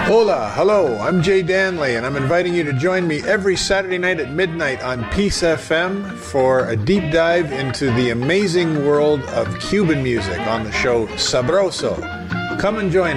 Hola, hello, I'm Jay Danley, and I'm inviting you to join me every Saturday night at midnight on Peace FM for a deep dive into the amazing world of Cuban music on the show Sabroso. Come and join